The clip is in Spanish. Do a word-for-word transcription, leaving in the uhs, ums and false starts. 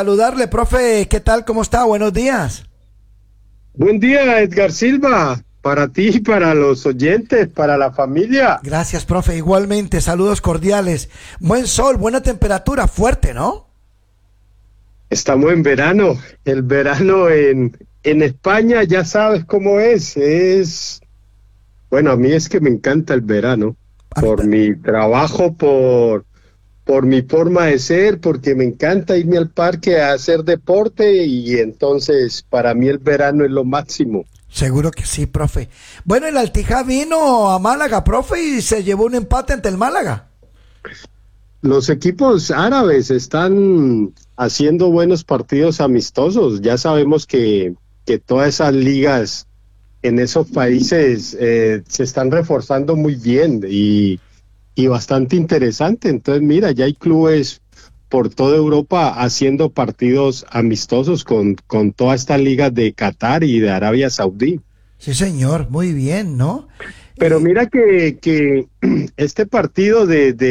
Saludarle, profe, ¿qué tal? ¿Cómo está? Buenos días. Buen día, Edgar Silva, para ti, para los oyentes, para la familia. Gracias, profe. Igualmente, saludos cordiales. Buen sol, buena temperatura, fuerte, ¿no? Estamos en verano. El verano en, en España ya sabes cómo es. Es, bueno, a mí es que me encanta el verano, por mi trabajo, por, por mi forma de ser, porque me encanta irme al parque a hacer deporte y entonces para mí el verano es lo máximo. Seguro que sí, profe. Bueno, el Altija vino a Málaga, profe, y se llevó un empate ante el Málaga. Los equipos árabes están haciendo buenos partidos amistosos. Ya sabemos que, que todas esas ligas en esos países eh, se están reforzando muy bien y, y bastante interesante. Entonces, mira, ya hay clubes por toda Europa haciendo partidos amistosos con, con toda esta liga de Qatar y de Arabia Saudí. Sí, señor, muy bien, ¿no? Pero Y mira que, que este partido de, de